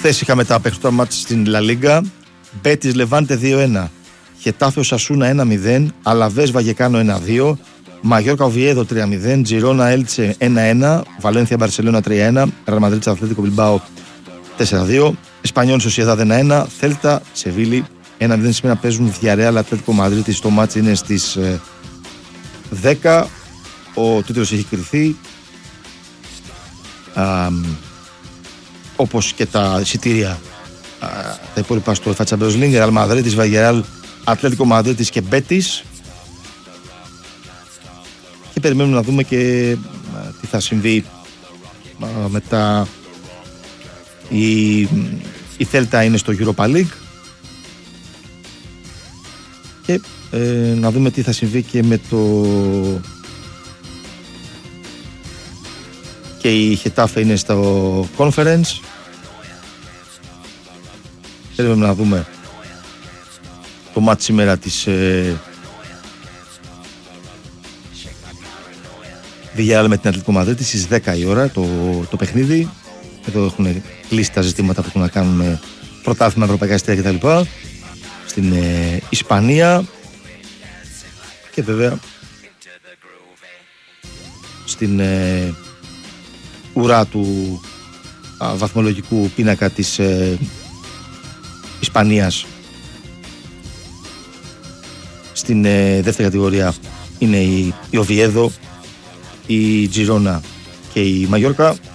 Χθες είχαμε τα παιχνίδια μάτς στην Λα Λίγκα. Μπέτις Λεβάντε 2-1. Χετάφε Οσασούνα 1-0. Αλαβές Βαγεκάνο 1-2. Μαγιόρκα Οβιέδο 3-0. Τζιρόνα Έλτσε 1-1. Βαλένθια Μπαρσελόνα 3-1. Ρεάλ Μαδρίτης Αθλέτικο Μπιλμπάο 4-2. Ισπανιόλ Σοσιεδάδ 1-1. Θέλτα Σεβίλη 1-0. Σήμερα παίζουν Βιαρεάλ Ατλέτικο Μαδρίτης. Το μάτς είναι στις 10. Ο τίτλος έχει κριθεί. Όπως και τα εισιτήρια τα υπόλοιπα στο UEFA Champions League, Ρεάλ Μαδρίτης, Βιαρεάλ Ατλέτικο Μαδρίτης και Μπέτις. Και περιμένουμε να δούμε και τι θα συμβεί μετά. Η Θέλτα είναι στο Europa League και να δούμε τι θα συμβεί και με το... Και η Χετάφε είναι στο Conference. Θέλουμε να δούμε το μάτς σήμερα της Villarreal με την Ατλέτικο Μαδρίτης στις 10 η ώρα το παιχνίδι. Εδώ έχουν κλείσει τα ζητήματα που έχουν να κάνουν με πρωτάθλημα, ευρωπαϊκά εισιτήρια κτλ. Στην Ισπανία και βέβαια στην ουρά του βαθμολογικού πίνακα της Ισπανίας. Στην δεύτερη κατηγορία είναι η Οβιέδο, η Τζιρόνα και η Μαγιόρκα.